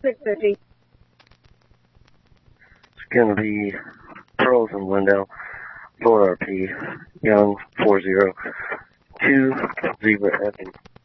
650. It's going to be Pearls and Lindell, 4RP, Young, 402, Zebra Epping.